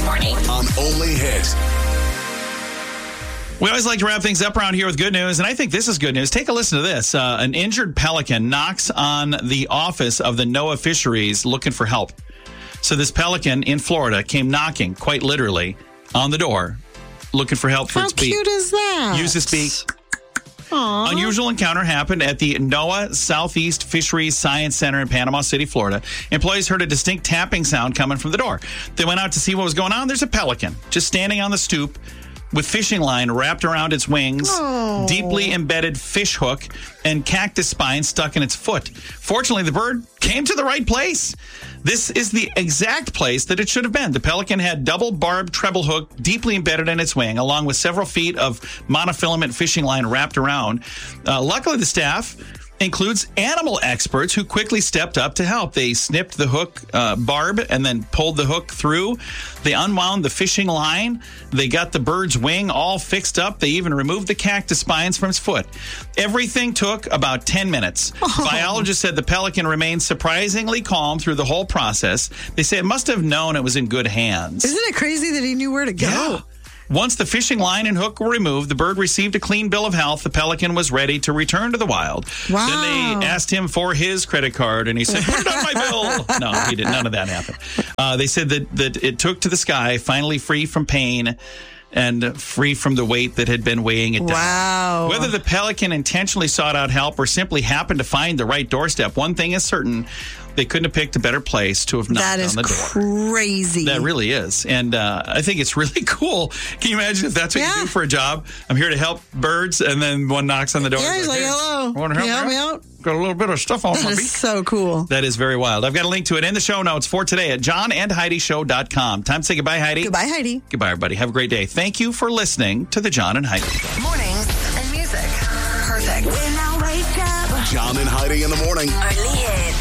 morning. On Only Hit. We always like to wrap things up around here with good news, and I think this is good news. Take a listen to this. An injured pelican knocks on the office of the NOAA Fisheries looking for help. So this pelican in Florida came knocking, quite literally, on the door, looking for help for its beak. How cute is that? Use its beak. Aww. Unusual encounter happened at the NOAA Southeast Fisheries Science Center in Panama City, Florida. Employees heard a distinct tapping sound coming from the door. They went out to see what was going on. There's a pelican just standing on the stoop with fishing line wrapped around its wings, deeply embedded fish hook, and cactus spine stuck in its foot. Fortunately, the bird came to the right place. This is the exact place that it should have been. The pelican had double barbed treble hook deeply embedded in its wing, along with several feet of monofilament fishing line wrapped around. Luckily, the staff includes animal experts who quickly stepped up to help. They snipped the hook barb and then pulled the hook through. They unwound the fishing line. They got the bird's wing all fixed up. They even removed the cactus spines from its foot. Everything took about 10 minutes. Biologists said the pelican remained surprisingly calm through the whole process. They say it must have known it was in good hands. Isn't it crazy that he knew where to go? Yeah. Once the fishing line and hook were removed, the bird received a clean bill of health. The pelican was ready to return to the wild. Wow. Then they asked him for his credit card, and he said, put it on my bill. No, he didn't. None of that happened. They said that it took to the sky, finally free from pain and free from the weight that had been weighing it down. Wow. Whether the pelican intentionally sought out help or simply happened to find the right doorstep, one thing is certain. They couldn't have picked a better place to have knocked on the door. That is crazy. That really is. And I think it's really cool. Can you imagine if that's what you do for a job? I'm here to help birds, and then one knocks on the door. Yeah, he's like, hello. Want to help me out? Got a little bit of stuff on my That beak. is so cool. That is very wild. I've got a link to it in the show notes for today at johnandheidishow.com. Time to say goodbye, Heidi. Goodbye, Heidi. Goodbye, everybody. Have a great day. Thank you for listening to the John and Heidi Show. Mornings and music. Perfect. When I wake up. John and Heidi in the morning. Only Hit.